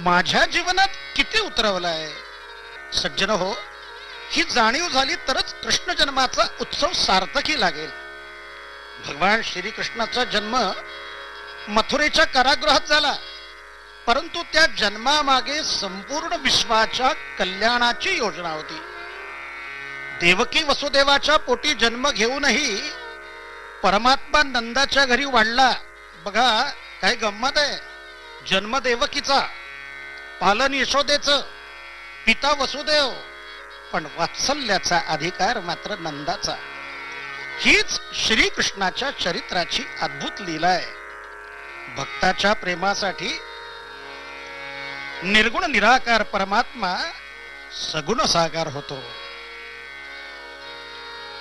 माझ्या जीवनात किती उतरवलाय. सज्जन हो, ही जाणीव झाली तरच कृष्ण जन्माचा उत्सव सार्थकी लागेल. भगवान श्रीकृष्णाचा जन्म मथुरेच्या कारागृहात झाला, परंतु त्या जन्मामागे संपूर्ण विश्वाच्या कल्याणाची योजना होती. देवकी वसुदेवाच्या पोटी जन्म घेऊनही परमात्मा नंदाच्या घरी वाढला. बघा काय गंमत आहे. जन्म देवकीचा, पालन यशोदेचं, पिता वसुदेव, पण वात्सल्याचा अधिकार मात्र नंदाचा. हीच श्रीकृष्णाच्या चरित्राची अद्भुत लीला आहे. भक्ताच्या प्रेमासाठी निर्गुण निराकार परमात्मा सगुण साकार होतो.